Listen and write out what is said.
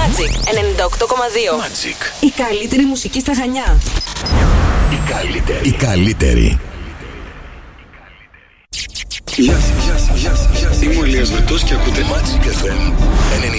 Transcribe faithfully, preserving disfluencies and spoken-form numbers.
Magic ενενήντα οκτώ κόμμα δύο. Magic. Η καλύτερη μουσική στα Χανιά. Η καλύτερη. Η καλύτερη. Γεια σας, γεια σας, γεια σας. Είμαι ο Ηλίας Βρετός και ακούτε Magic εφ εμ.